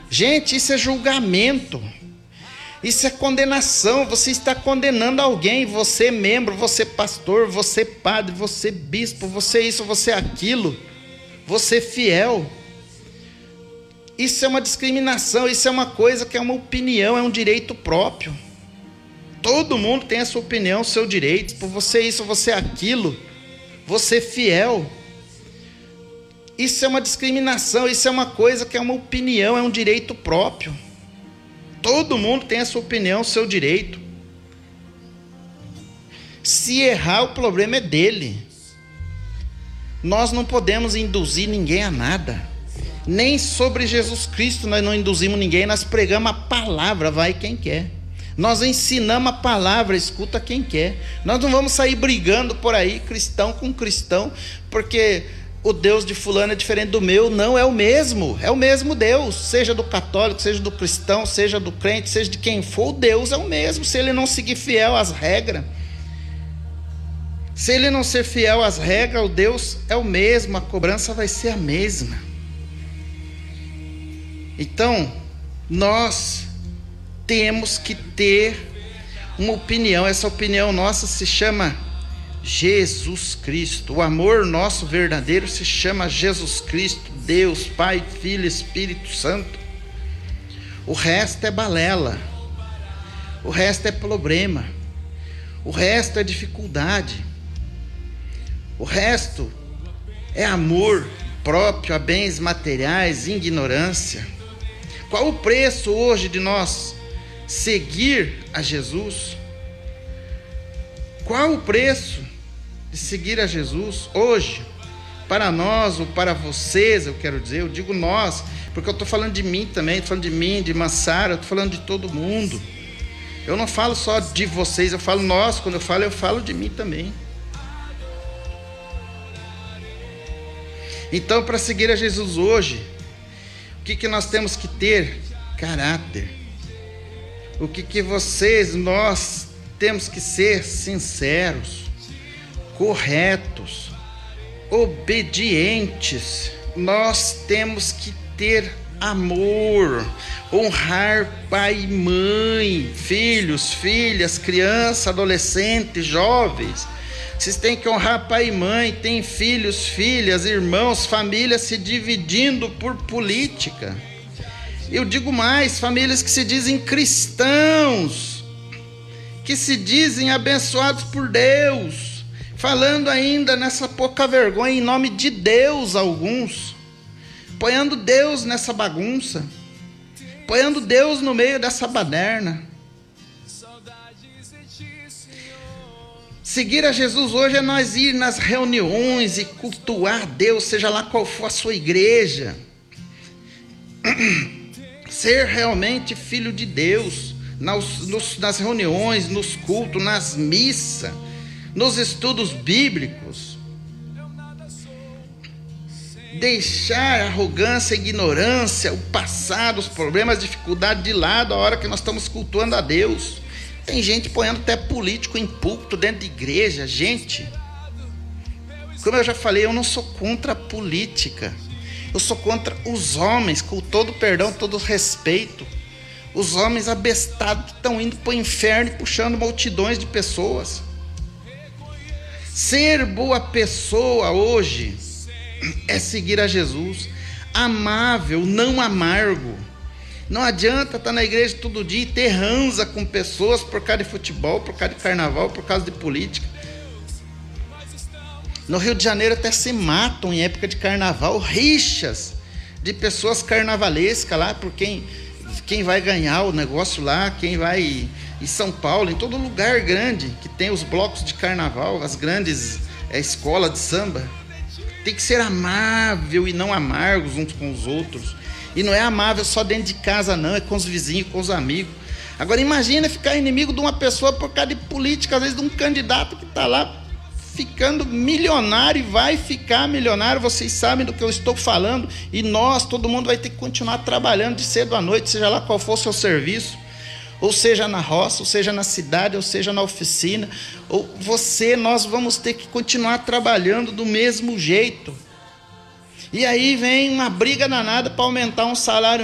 Gente, isso é julgamento. Isso é condenação. Você está condenando alguém. Você é membro, você é pastor, você é padre, você é bispo, você é isso, você é aquilo. Você é fiel. Isso é uma discriminação. Isso é uma coisa que é uma opinião, é um direito próprio. Todo mundo tem a sua opinião, o seu direito. Por você é isso, você é aquilo. Você é fiel. Isso é uma discriminação. Isso é uma coisa que é uma opinião, é um direito próprio. Todo mundo tem a sua opinião, o seu direito. Se errar, o problema é dele. Nós não podemos induzir ninguém a nada. Nem sobre Jesus Cristo nós não induzimos ninguém. Nós pregamos a palavra, vai quem quer. Nós ensinamos a palavra, escuta quem quer. Nós não vamos sair brigando por aí, cristão com cristão, porque o Deus de fulano é diferente do meu. Não, é o mesmo Deus, seja do católico, seja do cristão, seja do crente, seja de quem for, o Deus é o mesmo. Se ele não seguir fiel às regras, se ele não ser fiel às regras, o Deus é o mesmo, a cobrança vai ser a mesma. Então, nós temos que ter uma opinião. Essa opinião nossa se chama Jesus Cristo. O amor nosso verdadeiro se chama Jesus Cristo, Deus, Pai, Filho, Espírito Santo. O resto é balela. O resto é problema. O resto é dificuldade. O resto é amor próprio a bens materiais, ignorância. Qual o preço hoje de nós seguir a Jesus? Qual o preço de seguir a Jesus hoje? Para nós ou para vocês, eu quero dizer, eu digo nós, porque eu estou falando de mim também, estou falando de mim, de Massara, estou falando de todo mundo. Eu não falo só de vocês, eu falo nós, quando eu falo de mim também. Então, para seguir a Jesus hoje, o que nós temos que ter? Caráter. O que nós temos que ser? Sinceros, corretos, obedientes. Nós temos que ter amor, honrar pai e mãe, filhos, filhas, crianças, adolescentes, jovens. Vocês têm que honrar pai e mãe, tem filhos, filhas, irmãos, famílias se dividindo por política. Eu digo mais, famílias que se dizem cristãos, que se dizem abençoados por Deus, falando ainda nessa pouca vergonha em nome de Deus, alguns, ponhando Deus nessa bagunça, ponhando Deus no meio dessa baderna. Seguir a Jesus hoje é nós ir nas reuniões e cultuar Deus, seja lá qual for a sua igreja. Ser realmente filho de Deus, nas reuniões, nos cultos, nas missas, nos estudos bíblicos. Deixar a arrogância, a ignorância, o passado, os problemas, a dificuldade de lado, a hora que nós estamos cultuando a Deus. Tem gente ponhando até político em púlpito dentro de igreja. Gente, como eu já falei, eu não sou contra a política. Eu sou contra os homens, com todo perdão, todo respeito. Os homens abestados que estão indo para o inferno e puxando multidões de pessoas. Ser boa pessoa hoje é seguir a Jesus. Amável, não amargo. Não adianta estar na igreja todo dia e ter ranza com pessoas por causa de futebol, por causa de carnaval, por causa de política. No Rio de Janeiro até se matam em época de carnaval, rixas de pessoas carnavalescas lá, por quem vai ganhar o negócio lá, quem vai... Em São Paulo, em todo lugar grande que tem os blocos de carnaval, as grandes escolas de samba, tem que ser amável e não amargos uns com os outros. E não é amável só dentro de casa não, é com os vizinhos, com os amigos. Agora imagina ficar inimigo de uma pessoa por causa de política, às vezes de um candidato que está lá ficando milionário e vai ficar milionário. Vocês sabem do que eu estou falando. E nós, todo mundo vai ter que continuar trabalhando de cedo à noite, seja lá qual for o seu serviço, ou seja na roça, ou seja na cidade, ou seja na oficina, ou nós vamos ter que continuar trabalhando do mesmo jeito. E aí vem uma briga danada para aumentar um salário